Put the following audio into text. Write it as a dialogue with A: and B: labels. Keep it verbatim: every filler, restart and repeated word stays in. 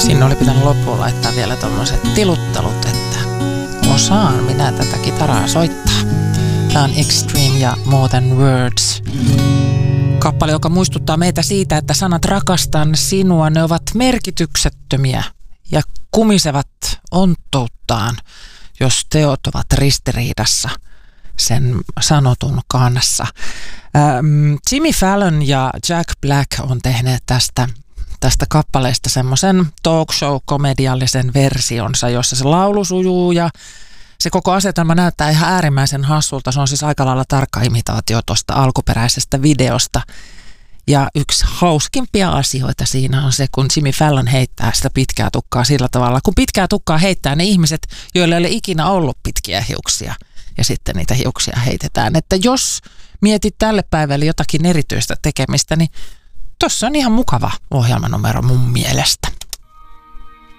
A: Sinne oli pitänyt loppuun laittaa vielä tommoset tiluttelut, että osaan minä tätä kitaraa soittaa. Tämä on Extreme ja More Than Words. Kappale, joka muistuttaa meitä siitä, että sanat rakastan sinua, ne ovat merkityksettömiä ja kumisevat onttouttaan, jos teot ovat ristiriidassa sen sanotun kanssa. Ähm, Jimmy Fallon ja Jack Black on tehneet tästä, tästä kappaleesta semmoisen talk show-komediallisen versionsa, jossa se laulu sujuu ja se koko asetelma näyttää ihan äärimmäisen hassulta. Se on siis aika lailla tarkka imitaatio tuosta alkuperäisestä videosta. Ja yksi hauskimpia asioita siinä on se, kun Jimmy Fallon heittää sitä pitkää tukkaa sillä tavalla. Kun pitkää tukkaa heittää ne ihmiset, joilla ei ole ikinä ollut pitkiä hiuksia. Ja sitten niitä hiuksia heitetään. Että jos mietit tälle päivälle jotakin erityistä tekemistä, niin tuossa on ihan mukava ohjelmanumero mun mielestä.